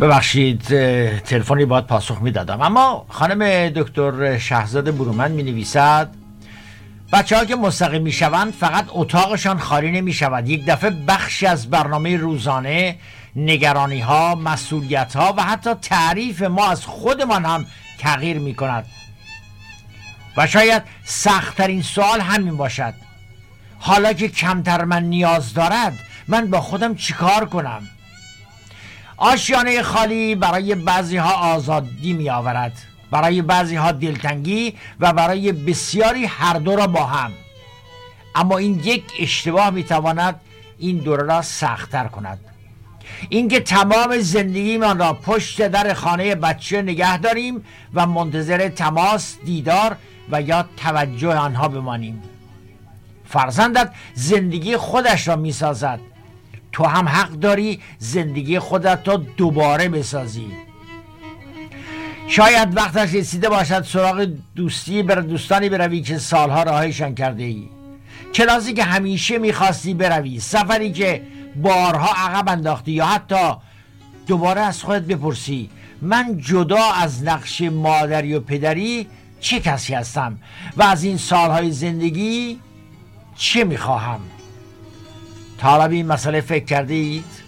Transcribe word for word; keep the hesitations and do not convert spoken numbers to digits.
ببخشید تلفنی باید پاسخ میدادم. اما خانم دکتر شهزاده برومند می نویسد بچه ها که مستقیم می شوند فقط اتاقشان خالی نمی شود، یک دفعه بخشی از برنامه روزانه، نگرانی ها، مسئولیت ها و حتی تعریف ما از خودمان هم تغییر می کند. و شاید سخت‌ترین سوال همین باشد، حالا که کمتر من نیاز دارد من با خودم چیکار کنم؟ آشیانه خالی برای بعضی ها آزادی می آورد، برای بعضی ها دلتنگی و برای بسیاری هر دو را با هم. اما این یک اشتباه می تواند این دو را سخت‌تر کند، اینکه تمام زندگیمان را پشت در خانه بچه نگه داریم و منتظر تماس، دیدار و یا توجه آنها بمانیم. فرزندت زندگی خودش را می سازد، تو هم حق داری زندگی خودت را دوباره بسازی. شاید وقتش رسیده باشد سراغ دوستی بر دوستانی بروی که سالها راهشان کرده ای، کلاسی که همیشه میخواستی بروی، سفری که بارها عقب انداختی، یا حتی دوباره از خودت بپرسی من جدا از نقش مادری و پدری چه کسی هستم و از این سالهای زندگی چه میخواهم؟ تا حالا به این مسئله فکر کرده اید؟